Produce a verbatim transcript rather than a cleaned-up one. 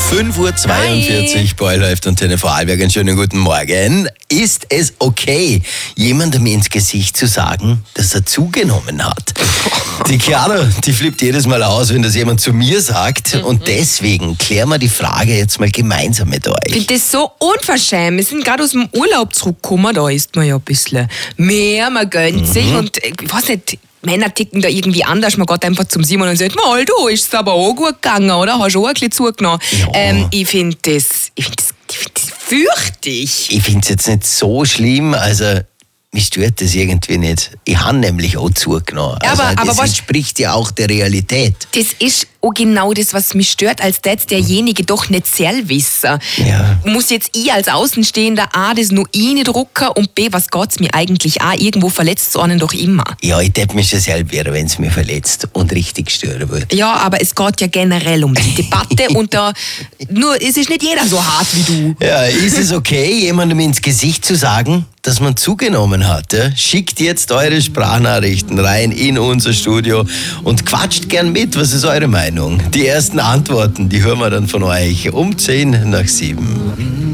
fünf Uhr zweiundvierzig bei läuft Antenne Vorarlberg. Einen schönen guten Morgen. Ist es okay, jemandem ins Gesicht zu sagen, dass er zugenommen hat? Die Chiara, die flippt jedes Mal aus, wenn das jemand zu mir sagt. Mhm. Und deswegen klären wir die Frage jetzt mal gemeinsam mit euch. Ich finde das so unverschämt. Wir sind gerade aus dem Urlaub zurückgekommen, da isst man ja ein bisschen mehr, man gönnt sich Mhm. und ich weiß nicht, Männer ticken da irgendwie anders. Man geht einfach zum Simon und sagt, mal, du, ist es aber auch gut gegangen, oder? Hast du auch ein bisschen zugenommen? Ja. Ähm, ich finde das, ich finde das, ich find das fürchtig. Ich finde es jetzt nicht so schlimm, also mich stört das irgendwie nicht. Ich habe nämlich auch zugenommen. Ja, Also aber- das aber was- entspricht ja auch der Realität. Das ist auch genau das, was mich stört, als jetzt derjenige doch nicht selber wissen. Ja. Muss jetzt ich als Außenstehender A, das nur ich nicht drucken und B, was geht's mir eigentlich auch? Irgendwo verletzt es einen doch immer. Ja, ich tät mich schon selber, wenn es mich verletzt und richtig stören würde. Ja, aber es geht ja generell um die Debatte und da, nur es ist nicht jeder so hart wie du. Ja, ist es okay, jemandem ins Gesicht zu sagen, dass man zugenommen hat? Ja? Schickt jetzt eure Sprachnachrichten rein in unser Studio und quatscht gern mit. Was ist eure Meinung? Die ersten Antworten, die hören wir dann von euch um zehn nach sieben.